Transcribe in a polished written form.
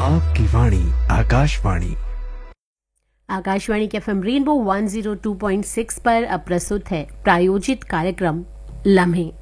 आपकी वाणी आकाशवाणी। आकाशवाणी के FM rainbow 102.6 पर अब प्रस्तुत है प्रायोजित कार्यक्रम लम्हे।